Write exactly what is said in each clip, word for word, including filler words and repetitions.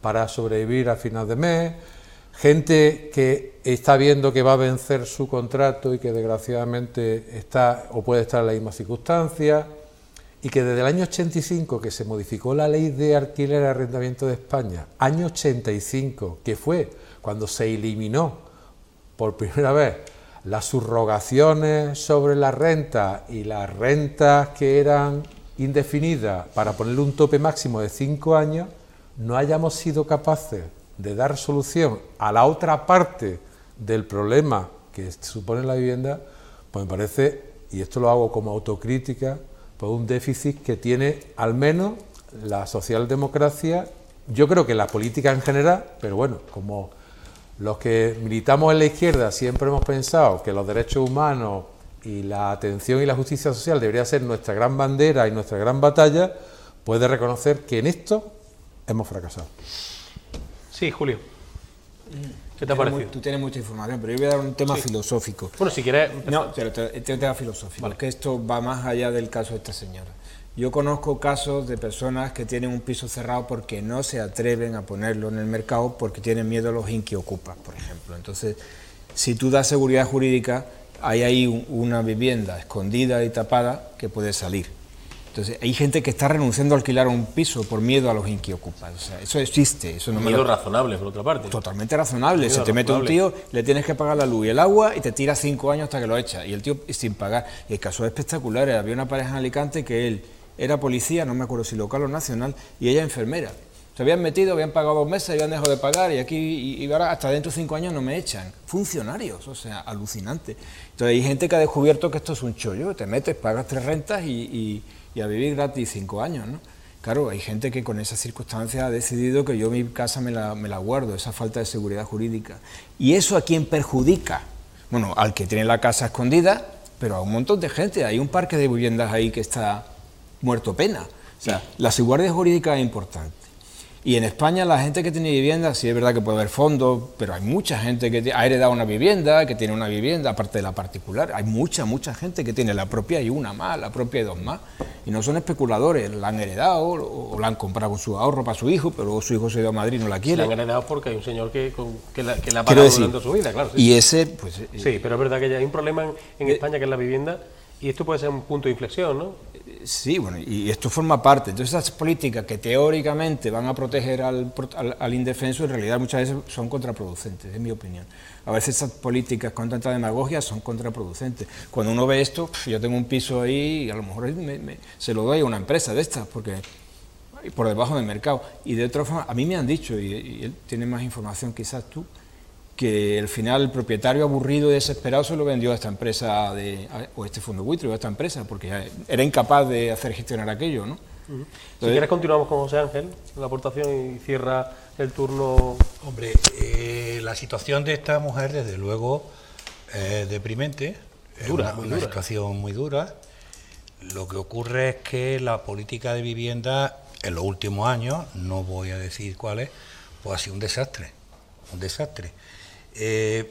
para sobrevivir a final de mes, gente que está viendo que va a vencer su contrato y que desgraciadamente está o puede estar en la misma circunstancia, y que desde el año ochenta y cinco, que se modificó la ley de alquiler y arrendamiento de España, año ochenta y cinco, que fue cuando se eliminó por primera vez las subrogaciones sobre la renta y las rentas que eran indefinidas para ponerle un tope máximo de cinco años, no hayamos sido capaces de dar solución a la otra parte del problema que supone la vivienda, pues me parece, y esto lo hago como autocrítica, pues un déficit que tiene al menos la socialdemocracia, yo creo que la política en general, pero bueno, como los que militamos en la izquierda siempre hemos pensado que los derechos humanos y la atención y la justicia social debería ser nuestra gran bandera y nuestra gran batalla, puede reconocer que en esto hemos fracasado. Sí, Julio. ¿Qué te ha parecido? Tú tienes mucha información, pero yo voy a dar un tema sí. filosófico. Bueno, si quieres... No, este es un tema filosófico, vale. Que esto va más allá del caso de esta señora. Yo conozco casos de personas que tienen un piso cerrado porque no se atreven a ponerlo en el mercado porque tienen miedo a los inquiocupas, por ejemplo. Entonces, si tú das seguridad jurídica, hay ahí una vivienda escondida y tapada que puede salir. Entonces, hay gente que está renunciando a alquilar un piso por miedo a los inquiocupas. O sea, eso existe. Eso no miedo lo... razonable, por otra parte. Totalmente razonable. Se te mete un tío, le tienes que pagar la luz y el agua y te tira cinco años hasta que lo echa. Y el tío sin pagar. Y hay casos espectaculares. Había una pareja en Alicante que él era policía, no me acuerdo si local o nacional, y ella enfermera. Se habían metido, habían pagado dos meses, habían dejado de pagar y aquí y, y ahora hasta dentro de cinco años no me echan. Funcionarios, o sea, alucinante. Entonces hay gente que ha descubierto que esto es un chollo. Te metes, pagas tres rentas y... y y a vivir gratis cinco años, ¿no? Claro, hay gente que con esas circunstancias ha decidido que yo mi casa me la, me la guardo, esa falta de seguridad jurídica. ¿Y eso a quién perjudica? Bueno, al que tiene la casa escondida, pero a un montón de gente. Hay un parque de viviendas ahí que está muerto pena. O sea, la seguridad jurídica es importante. Y en España la gente que tiene vivienda, sí es verdad que puede haber fondos, pero hay mucha gente que ha heredado una vivienda, que tiene una vivienda, aparte de la particular. Hay mucha, mucha gente que tiene la propia y una más, la propia y dos más. Y no son especuladores, la han heredado o la han comprado con su ahorro para su hijo, pero luego su hijo se ha ido a Madrid y no la quiere. La han heredado porque hay un señor que, con, que, la, que la ha pagado decir, durante su vida, claro. Sí. Y ese, pues... Sí, pero es verdad que ya hay un problema en, en eh, España que es la vivienda, y esto puede ser un punto de inflexión, ¿no? Sí, bueno, y esto forma parte. Entonces esas políticas que teóricamente van a proteger al, al, al indefenso, en realidad muchas veces son contraproducentes, en mi opinión. A veces esas políticas con tanta demagogia son contraproducentes. Cuando uno ve esto, yo tengo un piso ahí y a lo mejor me, me, se lo doy a una empresa de estas, porque por debajo del mercado. Y de otra forma, a mí me han dicho, y, y él tiene más información quizás tú, que al final el propietario aburrido y desesperado se lo vendió a esta empresa, de, o este fondo buitre, o a esta empresa, porque era incapaz de hacer gestionar aquello, ¿no? Uh-huh. Entonces, si quieres continuamos con José Ángel, la aportación, y cierra el turno. Hombre, eh, la situación de esta mujer, desde luego, es deprimente, dura, es una, muy una dura. situación muy dura. Lo que ocurre es que la política de vivienda en los últimos años, no voy a decir cuáles, pues ha sido un desastre, un desastre. Eh,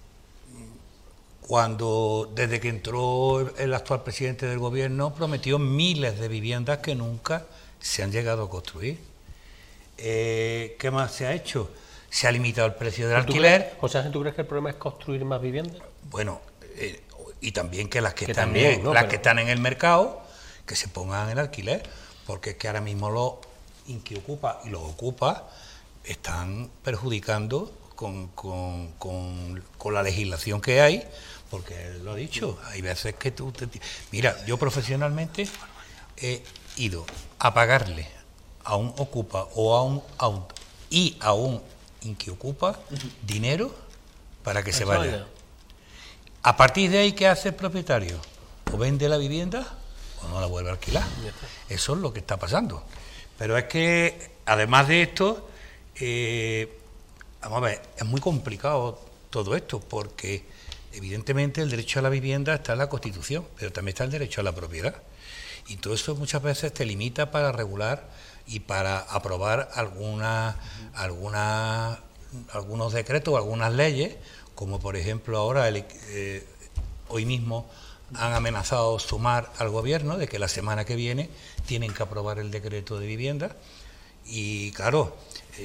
cuando desde que entró el actual presidente del gobierno prometió miles de viviendas que nunca se han llegado a construir. Eh, ¿Qué más se ha hecho? Se ha limitado el precio del alquiler. Crees, José Ángel, ¿tú crees que el problema es construir más viviendas? Bueno, eh, y también que las que, que están, también, en, ¿no? las Pero... que están en el mercado, que se pongan en alquiler, porque es que ahora mismo los inquiocupas y los ocupas están perjudicando Con, con, con, con la legislación que hay, porque él lo ha dicho, hay veces que tú... Te, mira, yo profesionalmente he ido a pagarle a un ocupa o a un, a un y a un inquiocupa dinero para que se vaya. A partir de ahí, ¿qué hace el propietario? O vende la vivienda o no la vuelve a alquilar. Eso es lo que está pasando. Pero es que, además de esto, eh, vamos a ver, es muy complicado todo esto, porque evidentemente el derecho a la vivienda está en la Constitución, pero también está el derecho a la propiedad. Y todo eso muchas veces te limita para regular y para aprobar algunas, algunas, algunos decretos o algunas leyes, como por ejemplo ahora, el, eh, hoy mismo han amenazado sumar al gobierno de que la semana que viene tienen que aprobar el decreto de vivienda. Y claro,